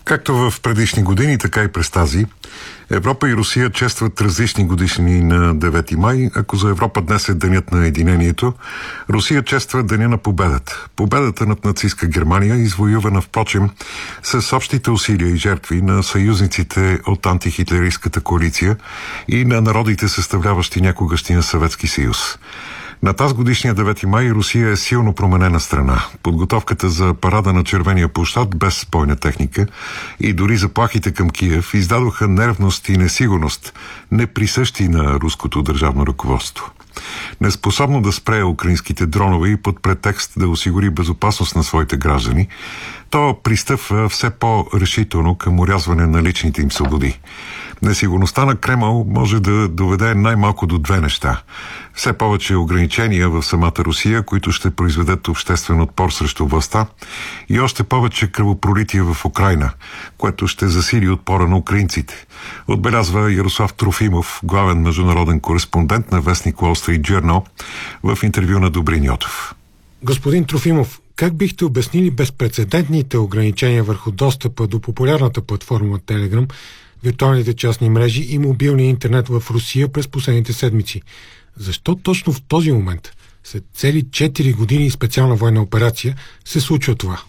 Както в предишни години, така и през тази, Европа и Русия честват различни годишнини на 9 май. Ако за Европа днес е денят на единението, Русия чества деня на победата. Победата над нацистска Германия, извоювана впрочем с общите усилия и жертви на съюзниците от антихитлеристската коалиция и на народите, съставляващи някогашния Съветски съюз. На тази годишния 9 май Русия е силно променена страна. Подготовката за парада на Червения площад без бойна техника и дори заплахите към Киев издадоха нервност и несигурност, неприсъщи на руското държавно ръководство. Неспособно да спре украинските дронове и под претекст да осигури безопасност на своите граждани, то пристъпва все по-решително към орязване на личните им свободи. Несигурността на Кремъл може да доведе най-малко до две неща. Все повече ограничения в самата Русия, които ще произведат обществен отпор срещу властта, и още повече кръвопролитие в Украйна, което ще засили отпора на украинците. Отбелязва Ярослав Трофимов, главен международен кореспондент на вестник Wall Street Journal, в интервю на Добрин Йотов. Господин Трофимов, как бихте обяснили безпрецедентните ограничения върху достъпа до популярната платформа Telegram, виртуалните частни мрежи и мобилния интернет в Русия през последните седмици? Защо точно в този момент, след цели 4 години и специална военна операция, се случва това?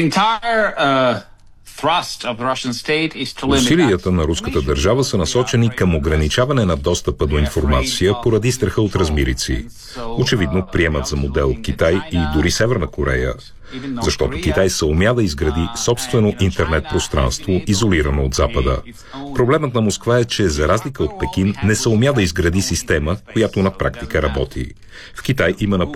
Усилията на руската държава са насочени към ограничаване на достъпа до информация поради страха от размирици. Очевидно приемат за модел Китай и дори Северна Корея, защото Китай съумя да изгради собствено интернет пространство, изолирано от Запада. Проблемът на Москва е, че за разлика от Пекин не съумя да изгради система, която на практика работи. В Китай има